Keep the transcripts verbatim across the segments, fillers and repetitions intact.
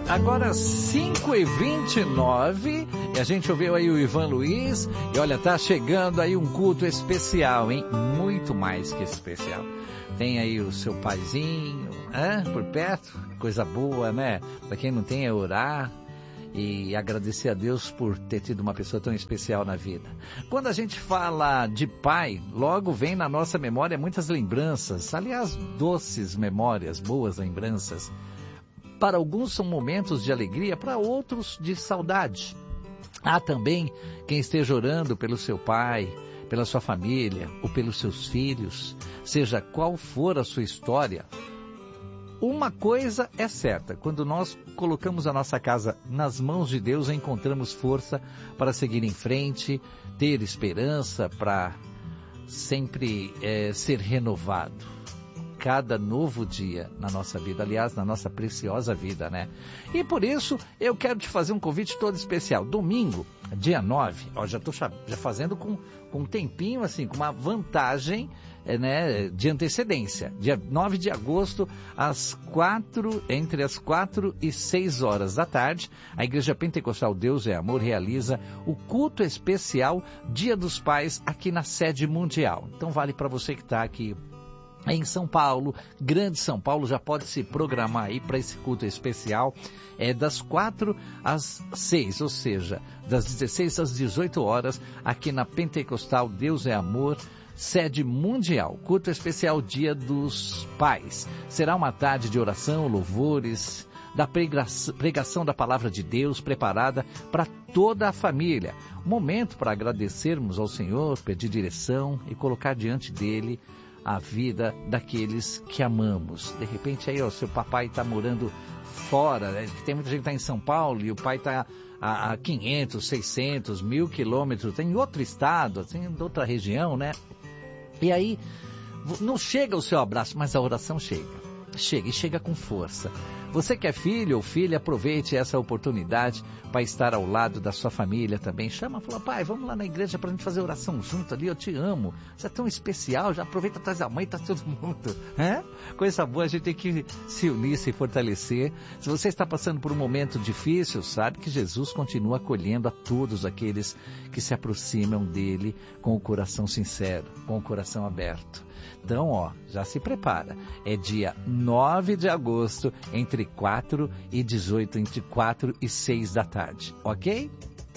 Agora cinco e vinte e nove, e a gente ouviu aí o Ivan Luiz, e olha, tá chegando aí um culto especial, hein? Muito mais que especial. Tem aí o seu paizinho, hein? Por perto, coisa boa, né? Pra quem não tem é orar e agradecer a Deus por ter tido uma pessoa tão especial na vida. Quando a gente fala de pai, logo vem na nossa memória muitas lembranças, aliás, doces memórias, boas lembranças. Para alguns são momentos de alegria, para outros de saudade. Há também quem esteja orando pelo seu pai, pela sua família ou pelos seus filhos, seja qual for a sua história. Uma coisa é certa, quando nós colocamos a nossa casa nas mãos de Deus, encontramos força para seguir em frente, ter esperança para sempre é, ser renovado. Cada novo dia na nossa vida, aliás, na nossa preciosa vida, né? E por isso, eu quero te fazer um convite todo especial. Domingo, dia nove, ó, já estou já fazendo com, com um tempinho, assim, com uma vantagem, é, né, de antecedência. Dia nove de agosto, às quatro, entre as quatro e seis horas da tarde, a Igreja Pentecostal Deus é Amor realiza o culto especial Dia dos Pais aqui na sede mundial. Então vale para você que está aqui em São Paulo, Grande São Paulo, já pode se programar aí para esse culto especial, é das quatro às seis, ou seja, das dezesseis às dezoito horas, aqui na Pentecostal Deus é Amor, sede mundial, culto especial Dia dos Pais. Será uma tarde de oração, louvores, da pregação da palavra de Deus preparada para toda a família. Momento para agradecermos ao Senhor, pedir direção e colocar diante dele a vida daqueles que amamos. De repente aí, ó, seu papai está morando fora, né? Tem muita gente que está em São Paulo e o pai está a, a quinhentos, seiscentos, mil quilômetros, tem em outro estado, tem em outra região, né? E aí, não chega o seu abraço, mas a oração chega. Chega e chega com força. Você que é filho ou filha, aproveite essa oportunidade para estar ao lado da sua família também. Chama, fala, pai, vamos lá na igreja para a gente fazer oração junto ali, eu te amo. Você é tão especial, já aproveita, traz a mãe, tá todo mundo. É? Coisa boa, a gente tem que se unir, se fortalecer. Se você está passando por um momento difícil, sabe que Jesus continua acolhendo a todos aqueles que se aproximam dele com o coração sincero, com o coração aberto. Então, ó, já se prepara. É dia nove de agosto, entre quatro e dezoito, entre quatro e seis da tarde, ok?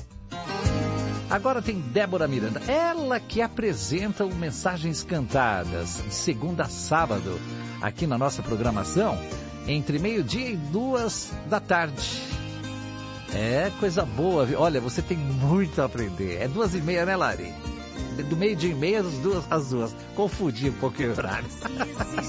Agora tem Débora Miranda, ela que apresenta o Mensagens Cantadas, de segunda a sábado, aqui na nossa programação, entre meio-dia e duas da tarde. É coisa boa, viu? Olha, você tem muito a aprender. É duas e meia, né, Lari? Do meio-dia e meia às duas, às duas. Confundi um pouquinho o horário.